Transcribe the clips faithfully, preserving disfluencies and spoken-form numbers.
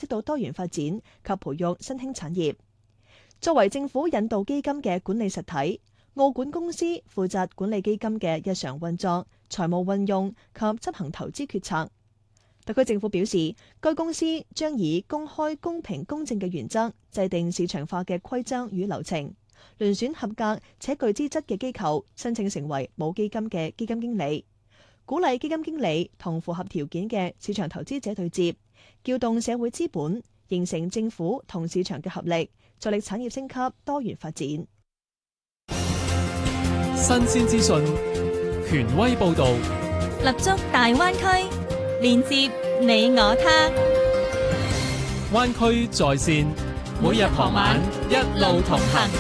到多元發展及培育新興產業。作為政府引導基金嘅管理實體，澳管公司負責管理基金嘅日常運作、財務運用及執行投資決策。特區政府表示，該公司將以公開、公平、公正嘅原則制定市場化嘅規則與流程，遴選合格且具資質嘅機構申請成為母基金嘅基金經理，鼓勵基金經理同符合條件嘅市場投資者對接，撬動社會資本，形成政府同市場嘅合力，助力產業升級多元發展。 新鮮資訊，權威報導， 立足大灣區，連接你我他。 灣區在線，每日傍晚一路同行。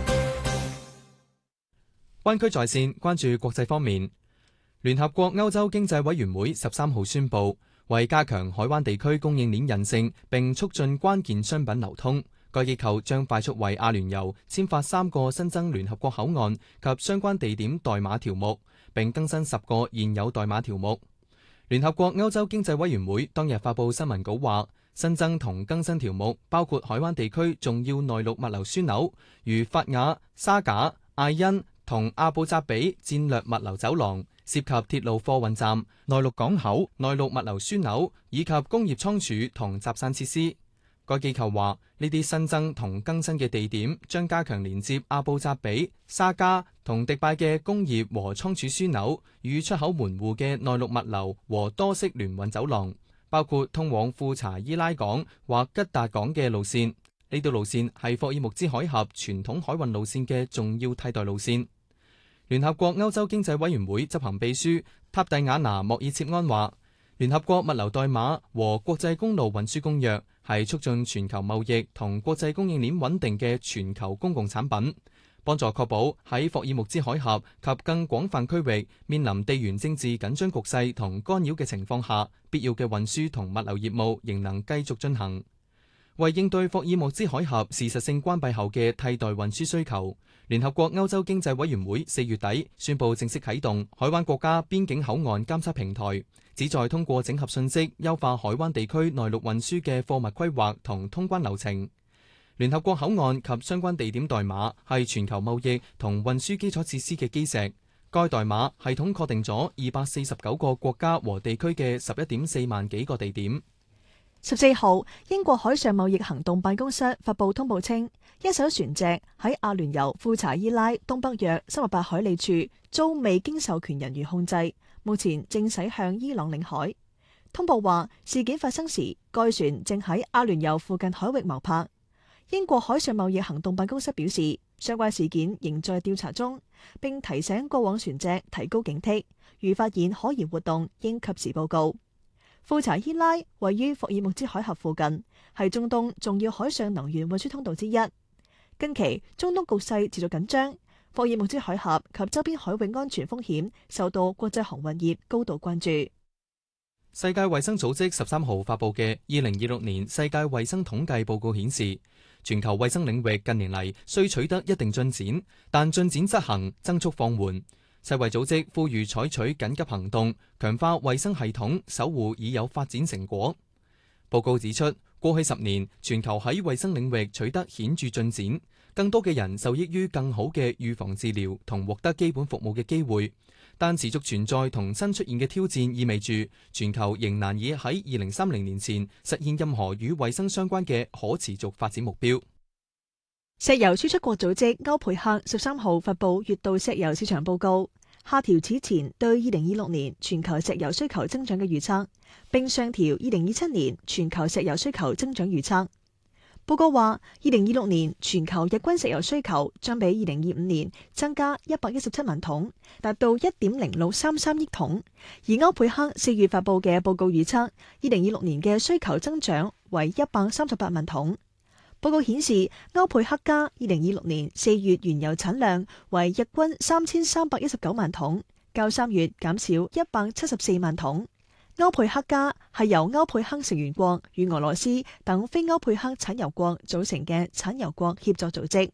灣區在線關注國際方面，聯合國歐洲經濟委員會十三號宣布，為加強海灣地區供應鏈韌性並促進關鍵商品流通，該機構將快速為阿聯酋簽發三個新增聯合國口岸及相關地點代碼條目，並更新十個現有代碼條目。聯合國歐洲經濟委員會當日發布新聞稿話，新增同更新條目包括海灣地區重要內陸物流樞紐，如法雅、沙賈、艾因同阿布扎比戰略物流走廊，涉及鐵路貨運站、內陸港口、內陸物流樞紐以及工業倉儲同集散設施。該機構話，呢啲新增同更新嘅地點將加強連接阿布扎比、沙加同迪拜嘅工業和倉儲樞紐與出口門戶嘅內陸物流和多式聯運走廊，包括通往庫查伊拉港或吉達港嘅路線。呢條路線係霍爾木茲海峽傳統海運路線嘅重要替代路線。聯合國歐洲經濟委員會執行秘書塔蒂亞娜莫爾切安話，聯合國物流代碼和國際公路運輸公約係促進全球貿易同國際供應鏈穩定嘅全球公共產品，幫助確保喺霍爾木茲海峽及更廣泛區域面臨地緣政治緊張局勢同干擾嘅情況下，必要嘅運輸同物流業務仍能繼續進行。為應對霍爾木茲海峽事實性關閉後嘅替代運輸需求，聯合國歐洲經濟委員會四月底宣布正式啟動海灣國家邊境口岸監測平台，旨在通過整合信息，優化海灣地區內陸運輸嘅貨物規劃同通關流程。聯合國口岸及相關地點代碼係全球貿易同運輸基礎設施嘅基石。該代碼系統確定咗二百四十九個國家和地區嘅十一點四萬幾個地點。 十四號，英國海上貿易行動辦公室發布通報稱，一艘船隻喺阿聯酋庫查伊拉東北約三十八海里處遭未經授權人員控制，目前正駛向伊朗領海。通報話，事件發生時，該船正喺阿聯酋附近海域錨泊。英國海上貿易行動辦公室表示，相關事件仍在調查中，並提醒過往船隻提高警惕，如發現可疑活動，應及時報告。庫查伊拉位於霍爾木茲海峽附近，係中東重要海上能源運輸通道之一。近期中東局勢持續緊張，霍爾木茲海峽及周邊海域安全風險受到國際航運業高度關注。 世界衛生組織十三號發布嘅二零二六年世界衛生統計報告顯示，全球衛生領域近年嚟雖取得一定進展，但進展執行增速放緩。世衛組織呼籲採取緊急行動，強化衛生系統，守護已有發展成果。報告指出，過去十年，全球喺衛生領域取得顯著進展，更多嘅人受益於更好嘅預防治療同獲得基本服務嘅機會。但持續存在同新出現嘅挑戰，意味住全球仍難以喺二零三零年前實現任何與衛生相關嘅可持續發展目標。 石油輸出國組織歐佩克十三號發布月度石油市場報告，下調此前對二零二六年全球石油需求增長嘅預測，並上調二零二七年全球石油需求增長預測。報告話，二零二六年全球日均石油需求將比二零二五年增加一百一十七萬桶，達到一點零六三三億桶。而歐佩克四月發布嘅報告預測，二零二六年嘅需求增長為一百三十八萬桶。報告顯示，歐佩克加二零二六年四月原油產量為日均三千三百一十九萬桶，較三月減少一百七十四萬桶。歐佩克加係由歐佩克成員國與俄羅斯等非歐佩克產油國組成嘅產油國協作組織。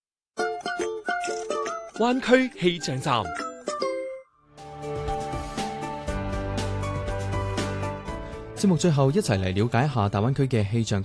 灣區氣象站， 節目最後一齊嚟了解一下大灣區嘅氣象。